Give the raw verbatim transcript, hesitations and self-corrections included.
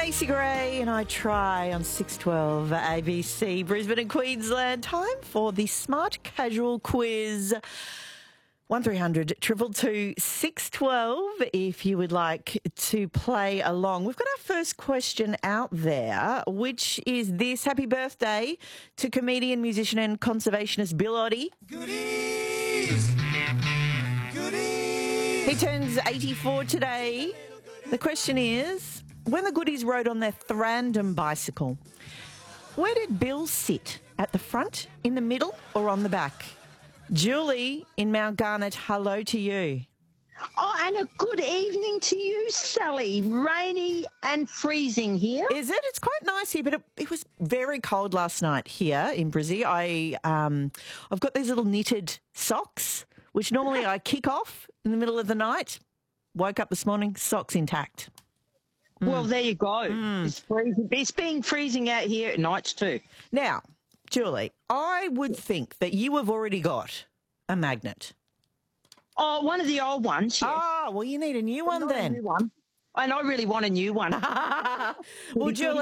Macy Gray and I Try on six twelve A B C, Brisbane and Queensland. Time for the Smart Casual Quiz. one three hundred two two two six one two if you would like to play along. We've got our first question out there, which is this. Happy birthday to comedian, musician and conservationist Bill Oddie. Goodies! Goodies! He turns eighty-four today. The question is, when the Goodies rode on their Thrandom bicycle, where did Bill sit? At the front, in the middle or on the back? Julie in Mount Garnet, hello to you. Oh, and a good evening to you, Sally. Rainy and freezing here. Is it? It's quite nice here, but it, it was very cold last night here in Brizzy. I, um, I've got these little knitted socks, which normally I kick off in the middle of the night. Woke up this morning, socks intact. Well, there you go. It's freezing. It's been freezing out here at nights too. Now, Julie, I would think that you have already got a magnet. Oh, one of the old ones. Yes. Ah, well, you need a new one Not a then. new one. And I really want a new one. Well, Julie,